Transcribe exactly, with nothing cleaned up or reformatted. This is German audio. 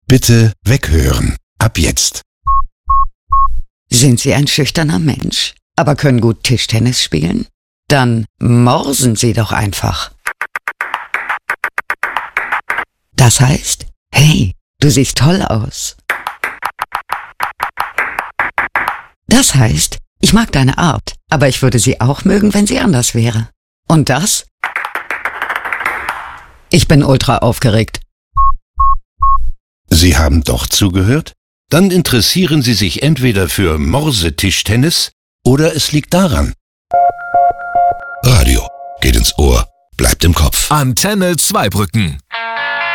Bitte weghören. Ab jetzt. Sind Sie ein schüchterner Mensch, aber können gut Tischtennis spielen? Dann morsen Sie doch einfach. Das heißt, hey, du siehst toll aus. Das heißt, ich mag deine Art, aber ich würde sie auch mögen, wenn sie anders wäre. Und das? Ich bin ultra aufgeregt. Sie haben doch zugehört? Dann interessieren Sie sich entweder für Morsetischtennis oder es liegt daran. Radio geht ins Ohr, bleibt im Kopf. Antenne Zweibrücken.